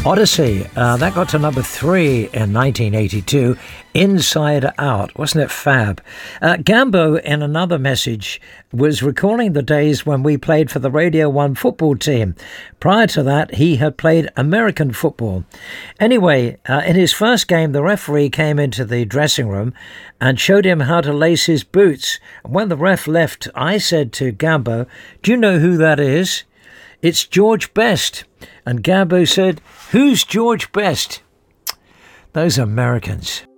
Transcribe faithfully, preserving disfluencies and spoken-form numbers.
Odyssey, uh, that got to number three in nineteen eighty-two. Inside Out, wasn't it fab? Uh, Gambo, in another message, was recalling the days when we played for the Radio one football team. Prior to that, he had played American football. Anyway, uh, in his first game, the referee came into the dressing room and showed him how to lace his boots. When the ref left, I said to Gambo, "Do you know who that is?" "It's George Best." And Gambo said, "Who's George Best?" Those Americans.